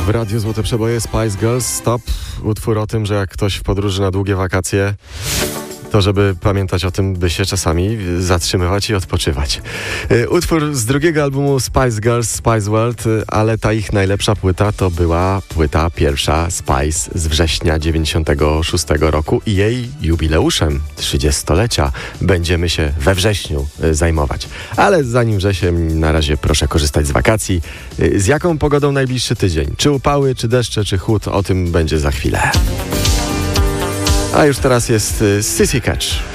W radiu Złote Przeboje Spice Girls Stop. Utwór o tym, że jak ktoś w podróży na długie wakacje, to żeby pamiętać o tym, by się czasami zatrzymywać i odpoczywać. Utwór z drugiego albumu Spice Girls, Spice World, ale ta ich najlepsza płyta to była płyta pierwsza Spice z września 96 roku i jej jubileuszem 30-lecia będziemy się we wrześniu zajmować. Ale zanim wrzesień, na razie proszę korzystać z wakacji. Z jaką pogodą najbliższy tydzień? Czy upały, czy deszcze, czy chłód? O tym będzie za chwilę. A już teraz jest Sissy Catch.